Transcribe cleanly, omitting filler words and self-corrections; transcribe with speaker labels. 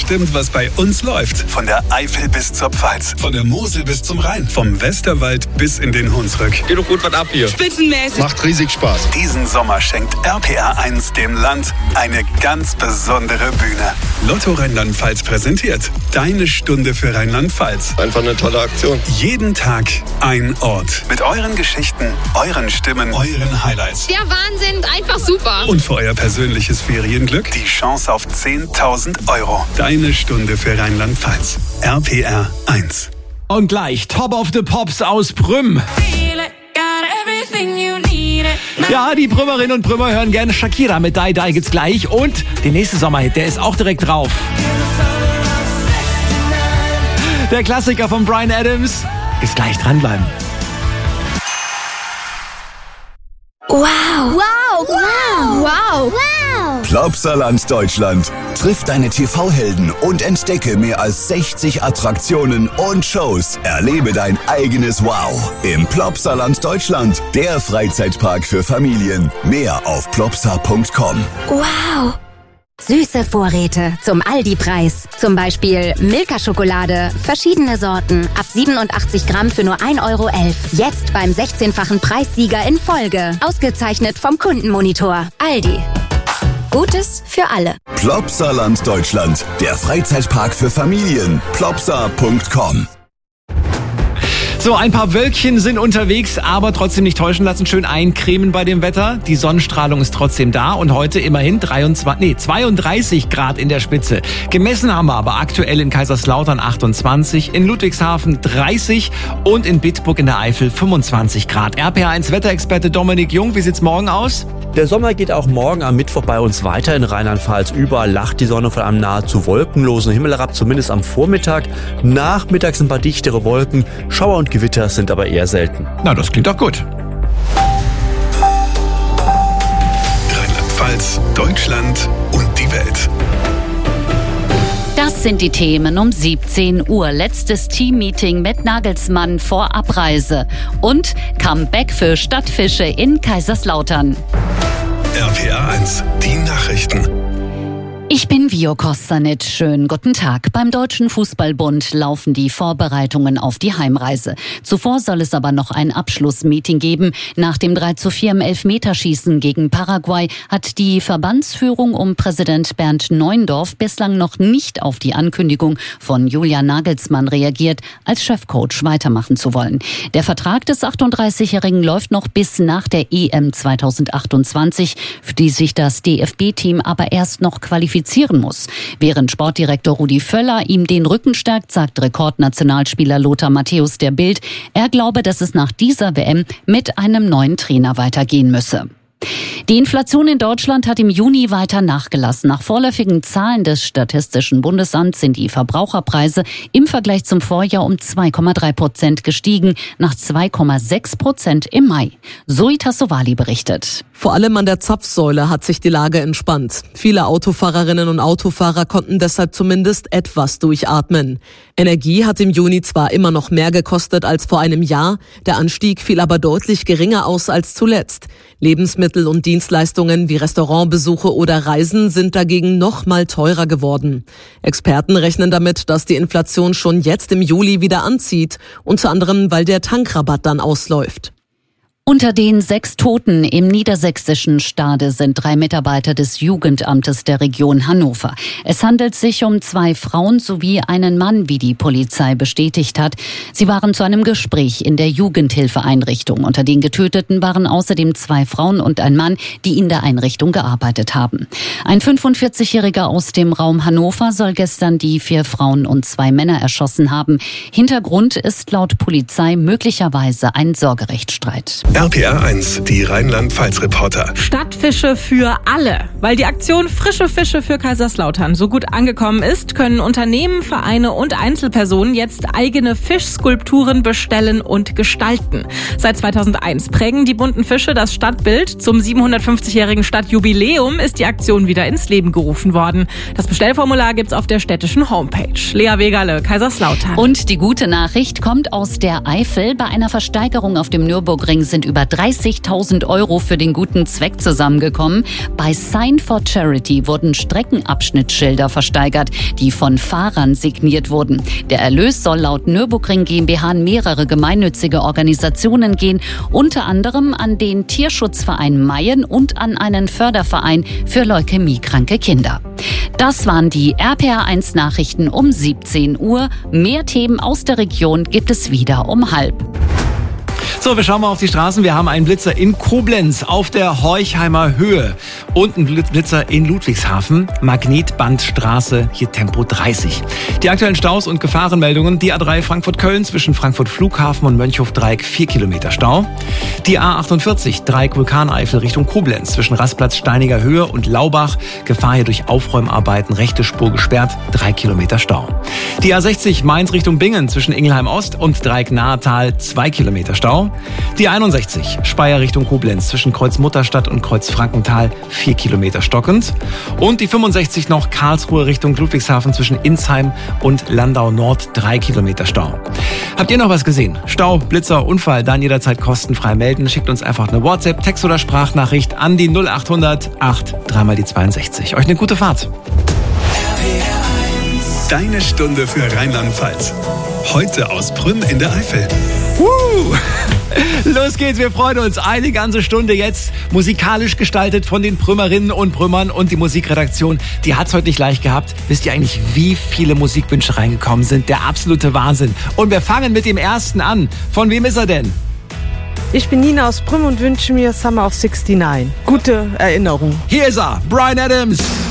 Speaker 1: bestimmt, was bei uns läuft. Von der Eifel bis zur Pfalz, von der Mosel bis zum Rhein, vom Westerwald bis in den Hunsrück.
Speaker 2: Geht doch gut was ab hier.
Speaker 3: Spitzenmäßig.
Speaker 4: Macht riesig Spaß.
Speaker 1: Diesen Sommer schenkt RPR1 dem Land eine ganz besondere Bühne. Lotto Rheinland-Pfalz präsentiert Deine Stunde für Rheinland-Pfalz.
Speaker 4: Einfach eine tolle Aktion.
Speaker 1: Jeden Tag ein Ort. Mit euren Geschichten, euren Stimmen, euren Highlights.
Speaker 3: Der Wahnsinn, einfach super.
Speaker 1: Und für euer persönliches Ferienglück die Chance auf 10.000 €. Deine Stunde für Rheinland-Pfalz. RPR1.
Speaker 5: Und gleich Top of the Pops aus Prüm. Ja, die Prümerinnen und Prümer hören gerne Shakira mit Die Die gibt's gleich. Und der nächste Sommerhit, der ist auch direkt drauf. Der Klassiker von Bryan Adams. Ist gleich dranbleiben.
Speaker 6: Wow. Wow. Wow. Wow. Wow.
Speaker 7: Plopsaland Deutschland. Triff deine TV-Helden und entdecke mehr als 60 Attraktionen und Shows. Erlebe dein eigenes Wow im Plopsaland Deutschland. Der Freizeitpark für Familien. Mehr auf plopsa.com.
Speaker 6: Wow. Süße Vorräte zum Aldi-Preis. Zum Beispiel Milka-Schokolade, verschiedene Sorten, ab 87 Gramm für nur 1,11 €. Jetzt beim 16-fachen Preissieger in Folge. Ausgezeichnet vom Kundenmonitor. Aldi. Gutes für alle.
Speaker 7: Plopsaland Deutschland. Der Freizeitpark für Familien. plopsa.com.
Speaker 5: So, ein paar Wölkchen sind unterwegs, aber trotzdem nicht täuschen lassen. Schön eincremen bei dem Wetter. Die Sonnenstrahlung ist trotzdem da und heute immerhin 32 Grad in der Spitze. Gemessen haben wir aber aktuell in Kaiserslautern 28, in Ludwigshafen 30 und in Bitburg in der Eifel 25 Grad. RPR1 Wetterexperte Dominik Jung, wie sieht's morgen aus?
Speaker 8: Der Sommer geht auch morgen am Mittwoch bei uns weiter. In Rheinland-Pfalz überall lacht die Sonne von einem nahezu wolkenlosen Himmel herab, zumindest am Vormittag. Nachmittags ein paar dichtere Wolken, Schauer und Gewitter sind aber eher selten.
Speaker 5: Na, das klingt doch gut.
Speaker 1: Rheinland-Pfalz, Deutschland und die Welt.
Speaker 9: Das sind die Themen um 17 Uhr. Letztes Teammeeting mit Nagelsmann vor Abreise. Und Comeback für Stadtfische in Kaiserslautern.
Speaker 1: RPR1, die Nachrichten.
Speaker 9: Ich bin Vio Kostanic. Schönen guten Tag. Beim Deutschen Fußballbund laufen die Vorbereitungen auf die Heimreise. Zuvor soll es aber noch ein Abschlussmeeting geben. Nach dem 3:4 im Elfmeterschießen gegen Paraguay hat die Verbandsführung um Präsident Bernd Neuendorf bislang noch nicht auf die Ankündigung von Julian Nagelsmann reagiert, als Chefcoach weitermachen zu wollen. Der Vertrag des 38-Jährigen läuft noch bis nach der EM 2028, für die sich das DFB-Team aber erst noch qualifizieren muss. Während Sportdirektor Rudi Völler ihm den Rücken stärkt, sagt Rekordnationalspieler Lothar Matthäus der Bild, er glaube, dass es nach dieser WM mit einem neuen Trainer weitergehen müsse. Die Inflation in Deutschland hat im Juni weiter nachgelassen. Nach vorläufigen Zahlen des Statistischen Bundesamts sind die Verbraucherpreise im Vergleich zum Vorjahr um 2,3% gestiegen, nach 2,6% im Mai. Zoe Tassovali berichtet.
Speaker 10: Vor allem an der Zapfsäule hat sich die Lage entspannt. Viele Autofahrerinnen und Autofahrer konnten deshalb zumindest etwas durchatmen. Energie hat im Juni zwar immer noch mehr gekostet als vor einem Jahr, der Anstieg fiel aber deutlich geringer aus als zuletzt. Lebensmittel und Dienstleistungen wie Restaurantbesuche oder Reisen sind dagegen noch mal teurer geworden. Experten rechnen damit, dass die Inflation schon jetzt im Juli wieder anzieht, unter anderem, weil der Tankrabatt dann ausläuft.
Speaker 9: Unter den 6 Toten im niedersächsischen Stade sind 3 Mitarbeiter des Jugendamtes der Region Hannover. Es handelt sich um 2 Frauen sowie einen Mann, wie die Polizei bestätigt hat. Sie waren zu einem Gespräch in der Jugendhilfeeinrichtung. Unter den Getöteten waren außerdem 2 Frauen und ein Mann, die in der Einrichtung gearbeitet haben. Ein 45-Jähriger aus dem Raum Hannover soll gestern die 4 Frauen und 2 Männer erschossen haben. Hintergrund ist laut Polizei möglicherweise ein Sorgerechtsstreit.
Speaker 1: RPR1, die Rheinland-Pfalz-Reporter.
Speaker 11: Stadtfische für alle. Weil die Aktion Frische Fische für Kaiserslautern so gut angekommen ist, können Unternehmen, Vereine und Einzelpersonen jetzt eigene Fischskulpturen bestellen und gestalten. Seit 2001 prägen die bunten Fische das Stadtbild. Zum 750-jährigen Stadtjubiläum ist die Aktion wieder ins Leben gerufen worden. Das Bestellformular gibt's auf der städtischen Homepage. Lea Wegerle, Kaiserslautern.
Speaker 9: Und die gute Nachricht kommt aus der Eifel. Bei einer Versteigerung auf dem Nürburgring sind über 30.000 € für den guten Zweck zusammengekommen. Bei Sign for Charity wurden Streckenabschnittsschilder versteigert, die von Fahrern signiert wurden. Der Erlös soll laut Nürburgring GmbH an mehrere gemeinnützige Organisationen gehen, unter anderem an den Tierschutzverein Mayen und an einen Förderverein für leukämiekranke Kinder. Das waren die RPA1 Nachrichten um 17 Uhr. Mehr Themen aus der Region gibt es wieder um 12:30.
Speaker 5: So, wir schauen mal auf die Straßen. Wir haben einen Blitzer in Koblenz auf der Horchheimer Höhe und einen Blitzer in Ludwigshafen, Magnetbandstraße, hier Tempo 30. Die aktuellen Staus und Gefahrenmeldungen: die A3 Frankfurt-Köln zwischen Frankfurt Flughafen und Mönchhof-Dreieck 4 Kilometer Stau. Die A48 Dreieck Vulkaneifel Richtung Koblenz zwischen Rastplatz Steiniger Höhe und Laubach. Gefahr hier durch Aufräumarbeiten, rechte Spur gesperrt, 3 Kilometer Stau. Die A60 Mainz Richtung Bingen zwischen Ingelheim Ost und Dreieck Nahetal 2 Kilometer Stau. Die 61 Speyer Richtung Koblenz zwischen Kreuz Mutterstadt und Kreuz Frankenthal 4 Kilometer stockend. Und die 65 noch Karlsruhe Richtung Ludwigshafen zwischen Insheim und Landau Nord 3 Kilometer Stau. Habt ihr noch was gesehen? Stau, Blitzer, Unfall? Dann jederzeit kostenfrei melden. Schickt uns einfach eine WhatsApp, Text- oder Sprachnachricht an die 0800 8 3 die 62. Euch eine gute Fahrt.
Speaker 1: Deine Stunde für Rheinland-Pfalz. Heute aus Prüm in der Eifel.
Speaker 5: Los geht's, wir freuen uns. Eine ganze Stunde jetzt musikalisch gestaltet von den Prümerinnen und Prümern, und die Musikredaktion, die hat's heute nicht leicht gehabt. Wisst ihr eigentlich, wie viele Musikwünsche reingekommen sind? Der absolute Wahnsinn. Und wir fangen mit dem ersten an. Von wem ist er denn?
Speaker 2: Ich bin Nina aus Prüm und wünsche mir Summer of 69. Gute Erinnerung.
Speaker 5: Hier ist er, Bryan Adams.